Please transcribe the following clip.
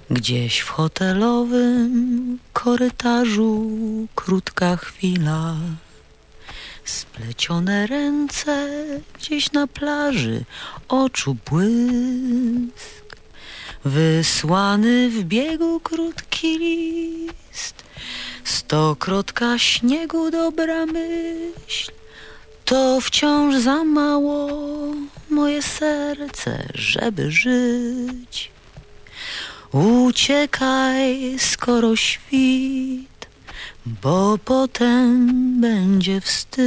Gdzieś w hotelowym korytarzu krótka chwila, splecione ręce gdzieś na plaży, oczu błysk, wysłany w biegu krótki list, stokrotka śniegu, dobra myśl, to wciąż za mało moje serce, żeby żyć. Uciekaj, skoro świt, bo potem będzie wstyd.